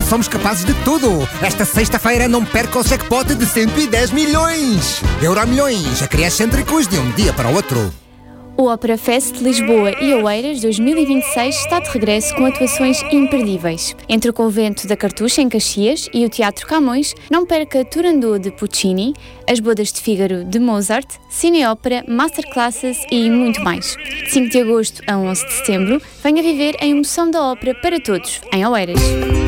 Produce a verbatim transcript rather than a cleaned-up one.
somos capazes de tudo. Esta sexta-feira não perca o jackpot de cento e dez milhões. Euromilhões, acrescêntricos de um dia para o outro. O Ópera Fest Lisboa e Oeiras dois mil e vinte e seis está de regresso com atuações imperdíveis. Entre o Convento da Cartucha, em Caxias, e o Teatro Camões, não perca Turandot de Puccini, As Bodas de Fígaro de Mozart, Cineópera, Masterclasses e muito mais. De cinco de agosto a onze de setembro, venha viver a emoção da ópera para todos, em Oeiras.